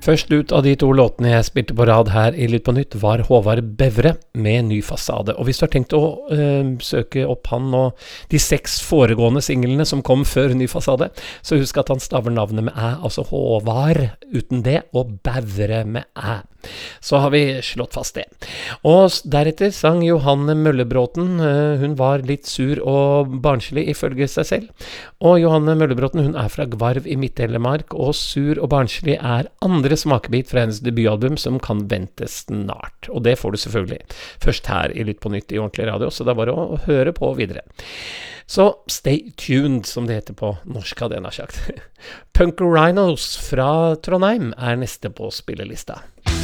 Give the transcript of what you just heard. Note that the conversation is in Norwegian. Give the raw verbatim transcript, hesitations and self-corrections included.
Først ut av de to låtene jeg spilte på rad her i Lytt på Nytt var Håvard Bevre med Ny fasade. Og hvis du har tenkt å øh, søke opp han og de seks foregående singlene som kom før Ny fasade, så husk at han staver navnet med æ, altså Håvard uten det, og Bevre med æ. Så har vi slått fast det. Og deretter sang Johanne Møllebråten. øh, hun var litt sur og barnslig ifølge seg selv. Og Johanne Møllebråten, hun er fra Gvarv i Midt-Telemark, og sur og barnslig er andre smakebit fra hennes debutalbum som kan ventes snart. Og det får du selvfølgelig først her i Lytt på Nytt i ordentlig radio, så det er bare å høre på videre. Så stay tuned, som det heter på norsk, hadde jeg nær sagt. Punk Rhinos fra Trondheim er neste på spillelista.